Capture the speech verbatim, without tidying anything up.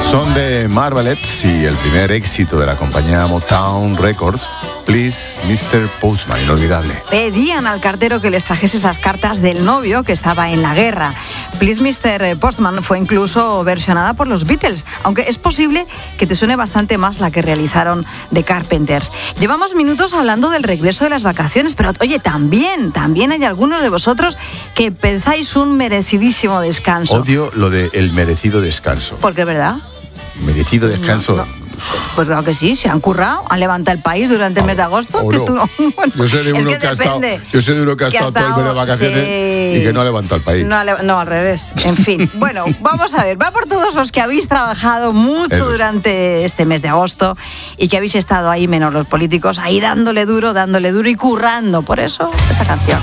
Son de Marvelettes y el primer éxito de la compañía Motown Records, Please, mister Postman, inolvidable. Pedían al cartero que les trajese esas cartas del novio que estaba en la guerra. Please, mister Postman fue incluso versionada por los Beatles, aunque es posible que te suene bastante más la que realizaron The Carpenters. Llevamos minutos hablando del regreso de las vacaciones, pero oye, también, también hay algunos de vosotros que pensáis un merecidísimo descanso. Odio lo de el merecido descanso. Porque es verdad. Merecido descanso. No, no. Pues claro que sí, se han currado, han levantado el país durante el mes de agosto. Oh, que no. tú no, bueno, yo sé de uno es que, que ha estado, depende, yo sé de uno que ha que estado todo el mes de vacaciones sí, y que no ha levantado el país. No, no, al revés. En fin, bueno, vamos a ver, va por todos los que habéis trabajado mucho Eso. durante este mes de agosto y que habéis estado ahí, menos los políticos, ahí dándole duro, dándole duro y currando. Por eso, esta canción.